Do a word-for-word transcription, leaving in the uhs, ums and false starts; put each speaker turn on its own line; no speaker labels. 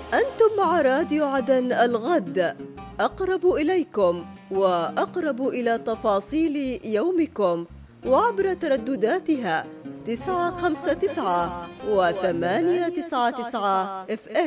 أنتم مع راديو عدن الغد، أقرب إليكم وأقرب إلى تفاصيل يومكم، وعبر تردداتها تسعة خمسة تسعة وثمانية تسعة تسعة اف ام.